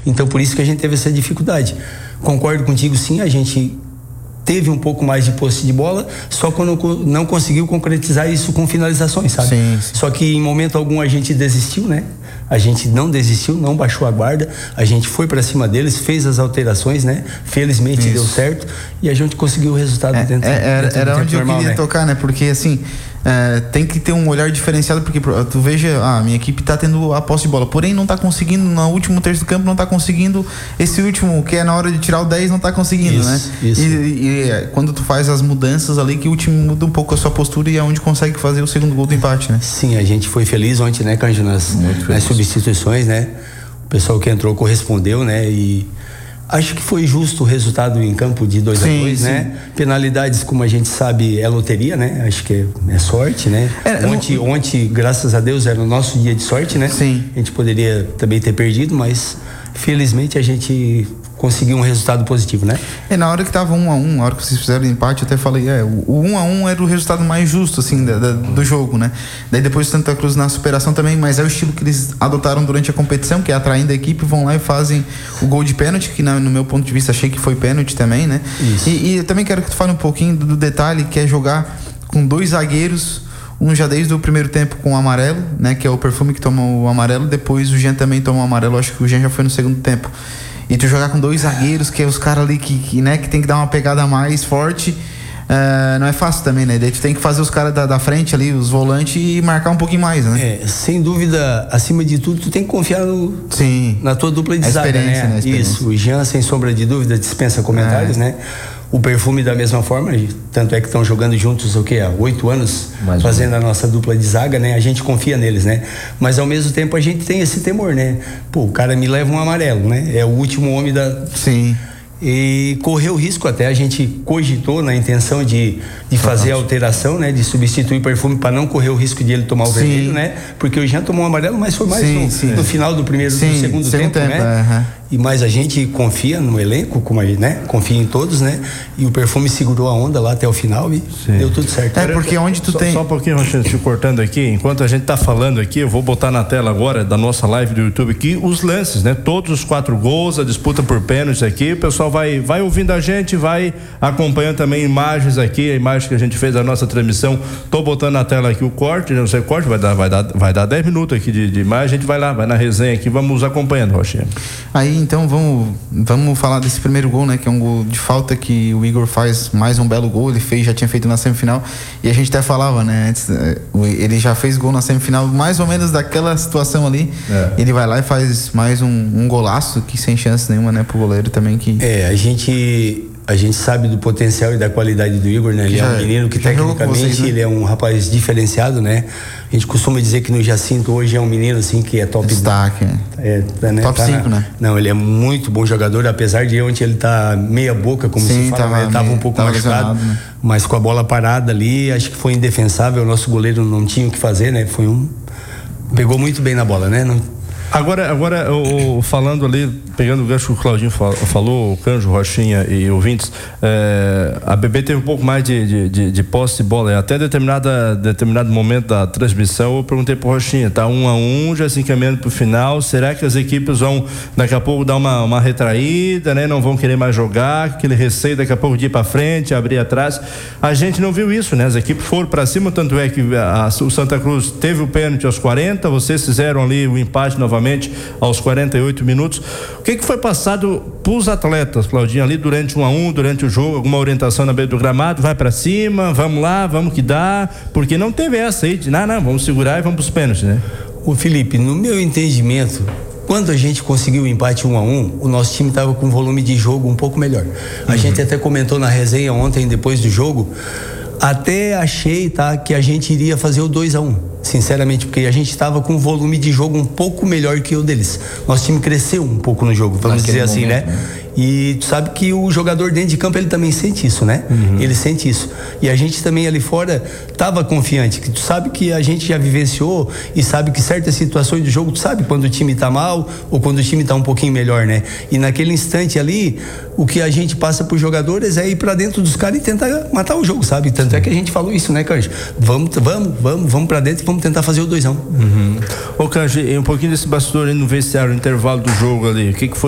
Então por isso que a gente teve essa dificuldade. Concordo contigo, sim, a gente teve um pouco mais de posse de bola, só quando não conseguiu concretizar isso com finalizações, sabe? Sim. Só que em momento algum a gente desistiu, né? A gente não desistiu, não baixou a guarda, a gente foi pra cima deles, fez as alterações, né? Felizmente deu certo e a gente conseguiu o resultado dentro era do onde tempo normal, eu queria tocar, né? Porque assim, tem que ter um olhar diferenciado, porque tu veja, a minha equipe tá tendo a posse de bola, porém não tá conseguindo, no último terço do campo não tá conseguindo esse último, que é na hora de tirar o 10, não tá conseguindo, né? Isso. E quando tu faz as mudanças ali, que o time muda um pouco a sua postura e é onde consegue fazer o segundo gol do empate, né? Sim, a gente foi feliz ontem, né, Cândido, nas substituições, né? O pessoal que entrou correspondeu, né? E acho que foi justo o resultado em campo de 2-2, né? Penalidades, como a gente sabe, é loteria, né? Acho que é sorte, né? Ontem, graças a Deus, era o nosso dia de sorte, né? Sim. A gente poderia também ter perdido, mas felizmente a gente conseguiu um resultado positivo, né? Na hora que tava 1-1, na hora que vocês fizeram o empate, eu até falei, o 1-1 era o resultado mais justo, assim, do jogo, né? Daí depois o Santa Cruz na superação também, mas é o estilo que eles adotaram durante a competição, que é atraindo a equipe, vão lá e fazem o gol de pênalti, que no meu ponto de vista achei que foi pênalti também, né? Isso. E eu também quero que tu fale um pouquinho do detalhe, que é jogar com 2 zagueiros, um já desde o primeiro tempo com o amarelo, né? Que é o Perfume que toma o amarelo, depois o Jean também toma o amarelo, acho que o Jean já foi no segundo tempo. E tu jogar com 2 zagueiros, que é os caras ali que tem que dar uma pegada mais forte, não é fácil também, né? Daí tu tem que fazer os caras da frente ali, os volantes, e marcar um pouquinho mais, né? Sem dúvida, acima de tudo, tu tem que confiar na tua dupla de zaga, né? Isso, o Jean, sem sombra de dúvida, dispensa comentários, né? O Perfume da mesma forma, tanto é que estão jogando juntos há 8 anos, fazendo a nossa dupla de zaga, né? A gente confia neles, né? Mas ao mesmo tempo a gente tem esse temor, né? Pô, o cara me leva um amarelo, né? É o último homem da... Sim. E correu risco, até a gente cogitou na intenção de fazer a alteração, né? De substituir o Perfume para não correr o risco de ele tomar o vermelho, né? Porque o Jean tomou um amarelo, mas foi mais no final do segundo tempo, né? E mais a gente confia no elenco, como né? Confia em todos, né? E o Perfume segurou a onda lá até o final e deu tudo certo. Porque onde tu tem... Só um pouquinho, Roxinha, te cortando aqui, enquanto a gente tá falando aqui, eu vou botar na tela agora da nossa live do YouTube aqui os lances, né? Todos os 4 gols, a disputa por pênaltis aqui, o pessoal vai ouvindo a gente, vai acompanhando também imagens aqui, a imagem que a gente fez da nossa transmissão. Tô botando na tela aqui o corte, não sei o corte, vai dar 10 minutos aqui de imagem, a gente vai lá, vai na resenha aqui, vamos acompanhando, Roxinha. Aí então vamos falar desse primeiro gol, né? Que é um gol de falta que o Igor faz mais um belo gol, ele já tinha feito na semifinal, e a gente até falava, né? Antes, ele já fez gol na semifinal, mais ou menos daquela situação ali, ele vai lá e faz mais um golaço, que sem chance nenhuma, né? Pro goleiro também que... A gente sabe do potencial e da qualidade do Igor, né? Ele é um menino que tecnicamente vocês, né? Ele é um rapaz diferenciado, né? A gente costuma dizer que no Jacinto hoje é um menino assim que é top. Destaque, né? Top 5, né? Não, ele é muito bom jogador, apesar de ontem ele tá meia boca, como se fala, ele tava um pouco machucado, né? Mas com a bola parada ali, acho que foi indefensável, o nosso goleiro não tinha o que fazer, né? Pegou muito bem na bola, né? Agora falando ali, pegando o gancho que o Claudinho falou, o Canjo, Rochinha e ouvintes, a BB teve um pouco mais de posse de bola. Até determinado momento da transmissão, eu perguntei pro Rochinha, tá 1-1, já se encaminhando pro final, será que as equipes vão daqui a pouco dar uma retraída, né? Não vão querer mais jogar, aquele receio daqui a pouco de ir pra frente, abrir atrás. A gente não viu isso, né? As equipes foram pra cima, tanto é que o Santa Cruz teve o pênalti aos 40, vocês fizeram ali o empate novamente aos 48 minutos. O que foi passado pros atletas, Claudinho, ali durante 1-1, durante o jogo, alguma orientação na beira do gramado, vai pra cima, vamos lá, vamos que dá, porque não teve essa aí de, não, vamos segurar e vamos pros pênaltis, né? Ô Felipe, no meu entendimento, quando a gente conseguiu o empate 1-1, o nosso time estava com um volume de jogo um pouco melhor. A gente até comentou na resenha ontem, depois do jogo, até achei, que a gente iria fazer o 2-1, sinceramente, porque a gente estava com um volume de jogo um pouco melhor que o deles. Nosso time cresceu um pouco no jogo, vamos dizer assim, né? E tu sabe que o jogador dentro de campo, ele também sente isso, né? Ele sente isso. E a gente também ali fora tava confiante, que tu sabe que a gente já vivenciou e sabe que certas situações do jogo, tu sabe quando o time tá mal ou quando o time tá um pouquinho melhor, né? E naquele instante ali, o que a gente passa pros jogadores é ir pra dentro dos caras e tentar matar o jogo, sabe? Tanto é que a gente falou isso, né, Cândido? Vamos pra dentro e vamos tentar fazer o 2-1. Ô, Cândido, um pouquinho desse bastidor aí no vestiário, no intervalo do jogo ali, o que foi